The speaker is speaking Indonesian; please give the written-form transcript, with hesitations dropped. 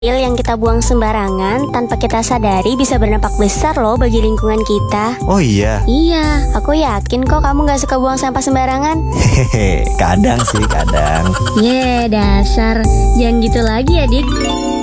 yang kita buang sembarangan tanpa kita sadari bisa berdampak besar loh bagi lingkungan kita. Oh iya? Iya, aku yakin kok kamu gak suka buang sampah sembarangan. Hehehe, kadang sih, kadang. Dasar. Jangan gitu lagi ya, Dik.